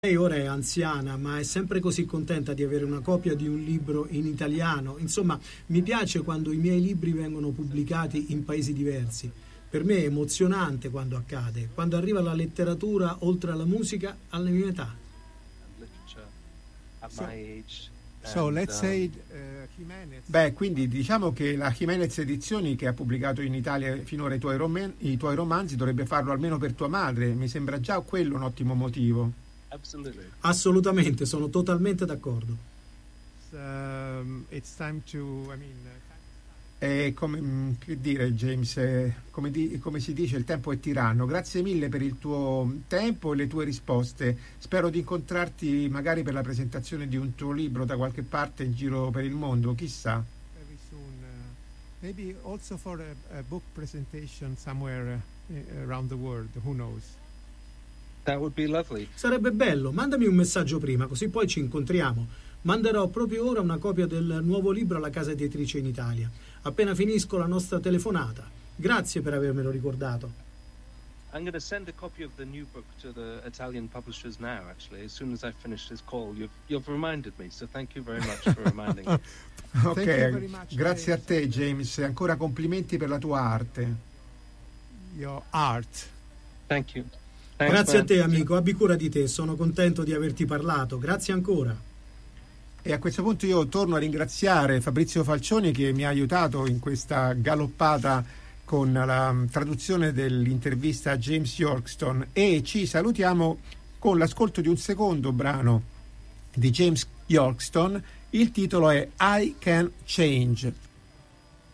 Lei ora è anziana, ma è sempre così contenta di avere una copia di un libro in italiano. Insomma, mi piace quando i miei libri vengono pubblicati in paesi diversi. Per me è emozionante quando accade, quando arriva la letteratura oltre alla musica alla mia età. Beh, quindi diciamo che la Jimenez Edizioni, che ha pubblicato in Italia finora i tuoi romanzi, dovrebbe farlo almeno per tua madre. Mi sembra già quello un ottimo motivo. Assolutamente, sono totalmente d'accordo. It's time to, che dire, James, come si dice, il tempo è tiranno. Grazie mille per il tuo tempo e le tue risposte. Spero di incontrarti magari per la presentazione di un tuo libro da qualche parte in giro per il mondo, chissà. Very soon, maybe also for a book presentation somewhere around the world, who knows. That would be lovely. Sarebbe bello, mandami un messaggio prima, così poi ci incontriamo. Manderò proprio ora una copia del nuovo libro alla casa editrice in Italia, appena finisco la nostra telefonata. Grazie per avermelo ricordato. I'm going to send a copy of the new book to the Italian publishers now, actually, as soon as I finish this call. You've reminded me, so thank you very much for reminding me. Ok, grazie a te, James, e ancora complimenti per la tua arte. Your art. Thank you. Grazie a te, amico, abbi cura di te, sono contento di averti parlato. Grazie ancora. E a questo punto io torno a ringraziare Fabrizio Falcioni, che mi ha aiutato in questa galoppata con la traduzione dell'intervista a James Yorkston, e ci salutiamo con l'ascolto di un secondo brano di James Yorkston. Il titolo è I Can Change.